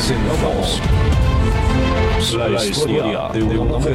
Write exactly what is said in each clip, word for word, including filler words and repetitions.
Presentamos la historia de una mujer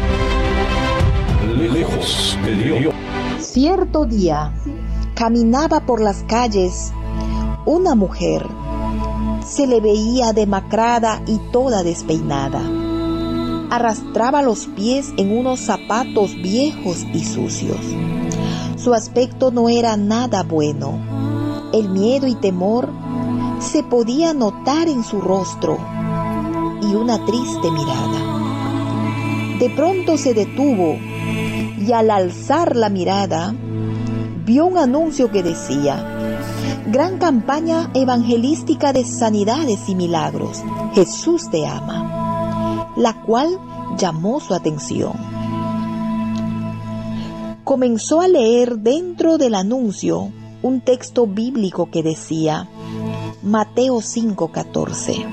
lejos de Dios. Cierto día, caminaba por las calles una mujer. Se le veía demacrada y toda despeinada. Arrastraba los pies en unos zapatos viejos y sucios. Su aspecto no era nada bueno. El miedo y temor se podía notar en su rostro y una triste mirada. De pronto se detuvo y al alzar la mirada vio un anuncio que decía: Gran campaña evangelística de sanidades y milagros, Jesús te ama, la cual llamó su atención. Comenzó a leer dentro del anuncio un texto bíblico que decía, Mateo cinco catorce: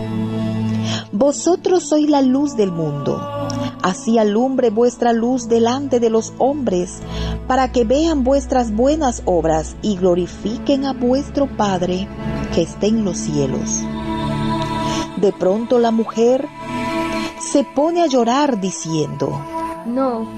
Vosotros sois la luz del mundo, así alumbre vuestra luz delante de los hombres, para que vean vuestras buenas obras y glorifiquen a vuestro Padre que está en los cielos. De pronto la mujer se pone a llorar diciendo: No,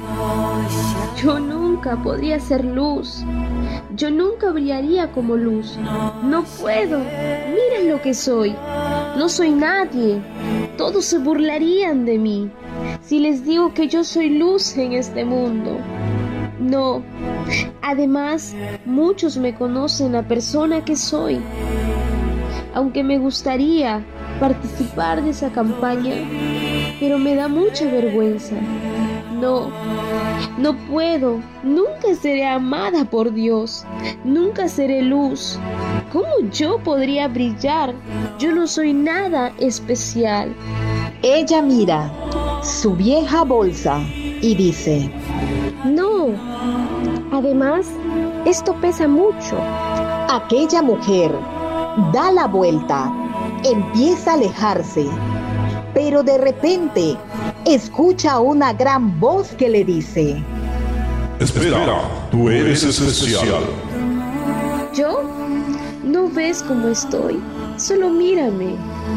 yo nunca podría ser luz. Yo nunca brillaría como luz. No puedo. Miren lo que soy. No soy nadie. Todos se burlarían de mí si les digo que yo soy luz en este mundo. No. Además, muchos me conocen la persona que soy. Aunque me gustaría participar de esa campaña, pero me da mucha vergüenza. No, no puedo. Nunca seré amada por Dios. Nunca seré luz. ¿Cómo yo podría brillar? Yo no soy nada especial. Ella mira su vieja bolsa y dice: No. Además, esto pesa mucho. Aquella mujer da la vuelta, empieza a alejarse, pero de repente escucha una gran voz que le dice: Espera, tú eres especial. ¿Yo? ¿No ves cómo estoy? Solo mírame.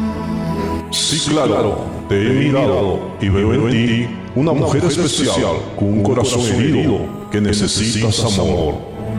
Sí, claro, te he mirado y veo en ti una mujer especial con un corazón herido que necesitas amor.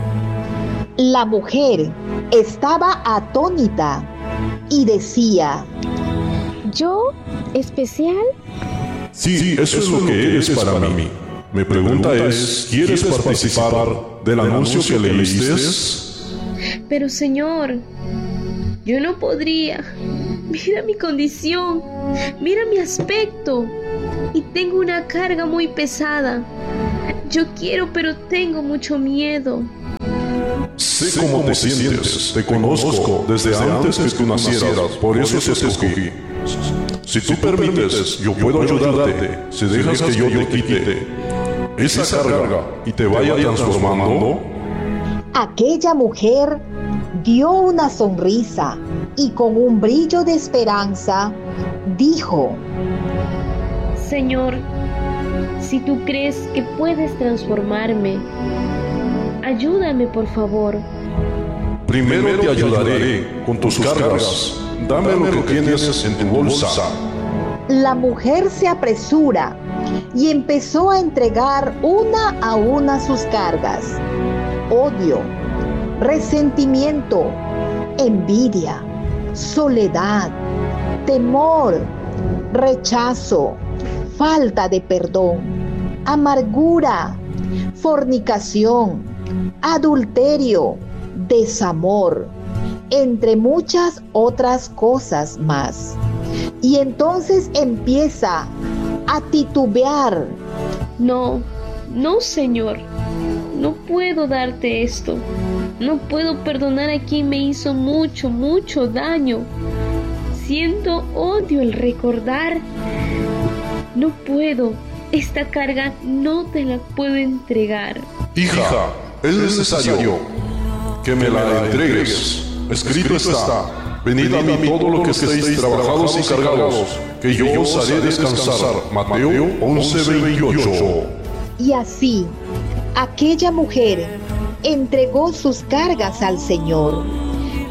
La mujer estaba atónita y decía: ¿Yo? ¿Especial? Sí, eso es lo que eres para mí. Mi pregunta es, ¿quieres participar del anuncio que leíste? Pero Señor, yo no podría. Mira mi condición, mira mi aspecto y tengo una carga muy pesada. Yo quiero, pero tengo mucho miedo. Sé cómo te sientes, te conozco desde antes que tú nacieras, por eso te escogí. Si tú permites, yo puedo ayudarte, si dejas que yo te quite esa carga y te vaya transformando. Aquella mujer dio una sonrisa y con un brillo de esperanza dijo: Señor, si tú crees que puedes transformarme, ayúdame por favor. Primero te ayudaré con tus cargas. Dame lo que tienes en tu bolsa. La mujer se apresura y empezó a entregar una a una sus cargas: odio, resentimiento, envidia, soledad, temor, rechazo, falta de perdón, amargura, fornicación, adulterio, desamor, entre muchas otras cosas más. Y entonces empieza a titubear. No, no, Señor, no puedo darte esto. No puedo perdonar a quien me hizo mucho, mucho daño. Siento odio al recordar. No puedo. Esta carga no te la puedo entregar. Hija, es necesario que me la entregues. Escrito está: venid a mí todo lo que estéis trabajados y cargados, que yo os haré descansar. Mateo once veintiocho. Y así, aquella mujer entregó sus cargas al Señor,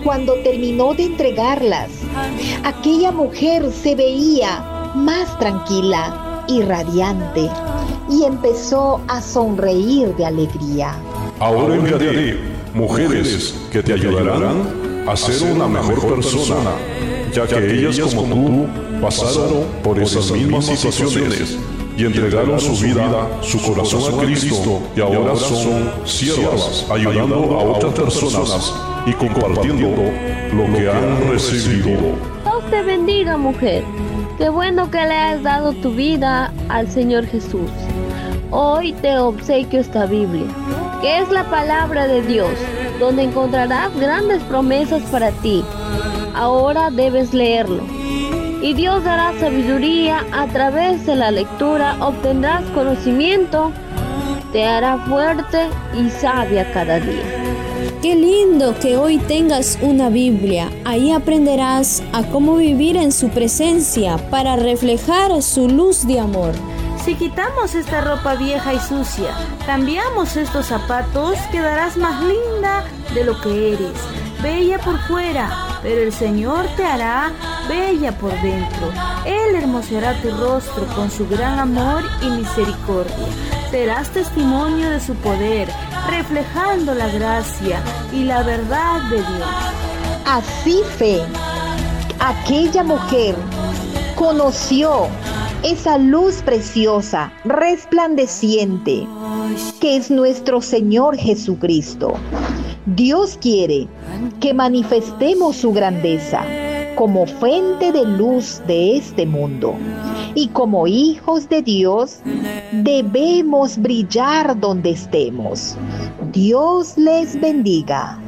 cuando terminó de entregarlas, aquella mujer se veía más tranquila y radiante y empezó a sonreír de alegría. Ahora enviaré mujeres que te ayudarán a ser una mejor persona, ya que ellas como tú pasaron por esas mismas situaciones y entregaron su vida, su corazón a Cristo, y ahora son siervas ayudando a otras personas y compartiendo lo que han recibido. Dios te bendiga, mujer. Qué bueno que le has dado tu vida al Señor Jesús. Hoy te obsequio esta Biblia, que es la palabra de Dios, donde encontrarás grandes promesas para ti. Ahora debes leerlo. Y Dios dará sabiduría a través de la lectura, obtendrás conocimiento, te hará fuerte y sabia cada día. Qué lindo que hoy tengas una Biblia. Ahí aprenderás a cómo vivir en su presencia para reflejar su luz de amor. Si quitamos esta ropa vieja y sucia, cambiamos estos zapatos, quedarás más linda de lo que eres, bella por fuera, pero el Señor te hará bella por dentro. Él hermoseará tu rostro con su gran amor y misericordia. Serás testimonio de su poder, reflejando la gracia y la verdad de Dios. Así fue, aquella mujer conoció esa luz preciosa, resplandeciente, que es nuestro Señor Jesucristo. Dios quiere que manifestemos su grandeza como fuente de luz de este mundo. Y como hijos de Dios, debemos brillar donde estemos. Dios les bendiga.